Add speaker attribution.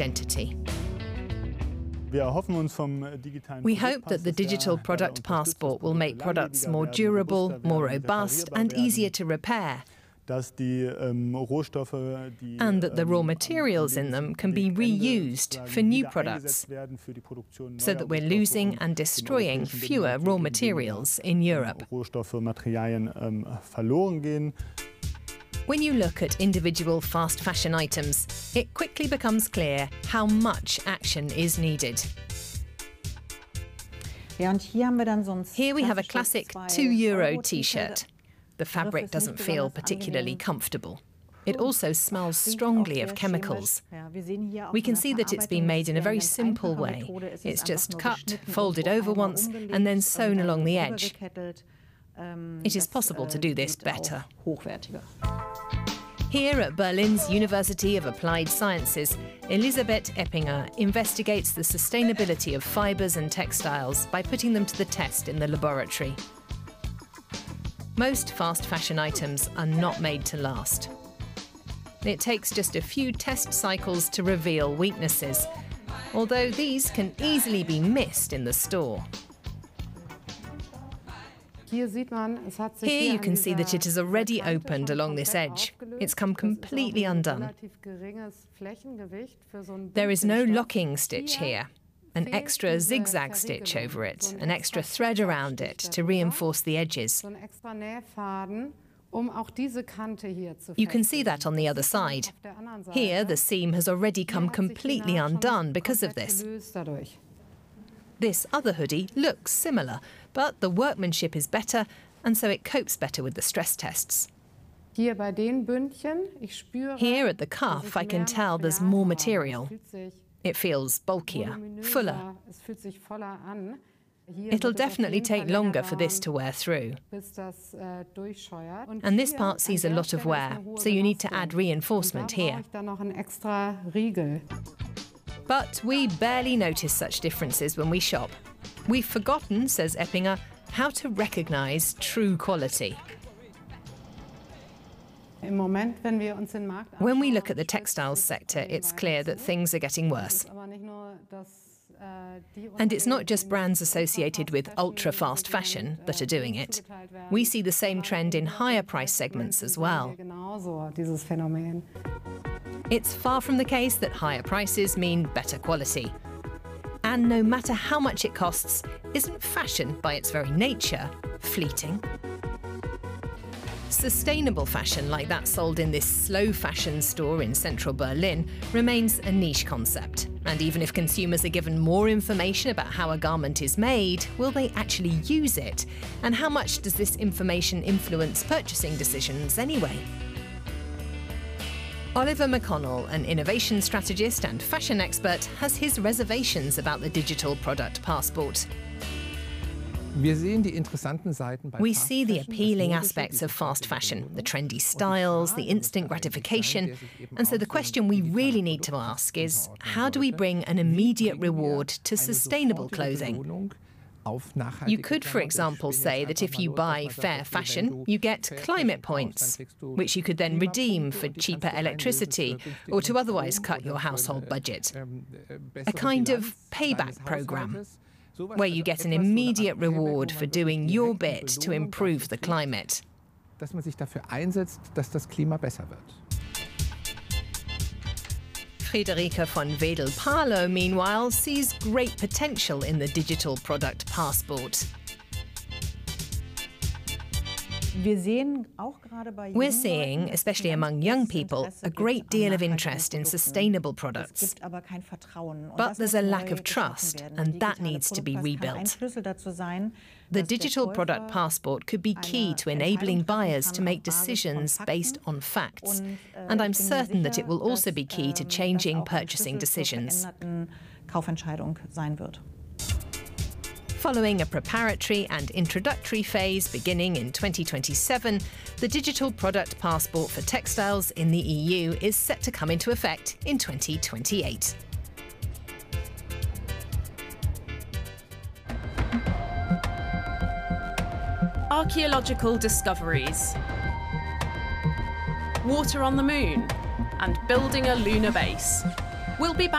Speaker 1: identity. We hope that the digital product passport will make products more durable, more robust and easier to repair, and that the raw materials in them can be reused for new products, so that we're losing and destroying fewer raw materials in Europe. When you look at individual fast fashion items, it quickly becomes clear how much action is needed. Here we have a classic €2 t-shirt. The fabric doesn't feel particularly comfortable. It also smells strongly of chemicals. We can see that it's been made in a very simple way. It's just cut, folded over once, and then sewn along the edge. It is possible to do this better. Here at Berlin's University of Applied Sciences, Elisabeth Eppinger investigates the sustainability of fibres and textiles by putting them to the test in the laboratory. Most fast fashion items are not made to last. It takes just a few test cycles to reveal weaknesses, although these can easily be missed in the store. Here you can see that it has already opened along this edge. It's come completely undone. There is no locking stitch here. An extra zigzag stitch over it, an extra thread around it to reinforce the edges. You can see that on the other side. Here, the seam has already come completely undone because of this. This other hoodie looks similar, but the workmanship is better, and so it copes better with the stress tests. Here at the cuff, I can tell there's more material. It feels bulkier, fuller. It'll definitely take longer for this to wear through. And this part sees a lot of wear, so you need to add reinforcement here. But we barely notice such differences when we shop. We've forgotten, says Eppinger, how to recognise true quality. When we look at the textiles sector, it's clear that things are getting worse. And it's not just brands associated with ultra-fast fashion that are doing it. We see the same trend in higher price segments as well. It's far from the case that higher prices mean better quality. And no matter how much it costs, isn't fashion by its very nature fleeting? Sustainable fashion like that sold in this slow fashion store in central Berlin remains a niche concept. And even if consumers are given more information about how a garment is made, will they actually use it? And how much does this information influence purchasing decisions anyway? Oliver McConnell, an innovation strategist and fashion expert, has his reservations about the digital product passport. We see the appealing aspects of fast fashion, the trendy styles, the instant gratification. And so the question we really need to ask is, how do we bring an immediate reward to sustainable clothing? You could, for example, say that if you buy fair fashion, you get climate points, which you could then redeem for cheaper electricity or to otherwise cut your household budget. A kind of payback program, where you get an immediate reward for doing your bit to improve the climate. Friederike von Wedel-Palo, meanwhile, sees great potential in the digital product passport. We're seeing, especially among young people, a great deal of interest in sustainable products. But there's a lack of trust, and that needs to be rebuilt. The digital product passport could be key to enabling buyers to make decisions based on facts. And I'm certain that it will also be key to changing purchasing decisions. Following a preparatory and introductory phase beginning in 2027, the digital product passport for textiles in the EU is set to come into effect in 2028.
Speaker 2: Archaeological discoveries, water on the moon, and building a lunar base. We'll be back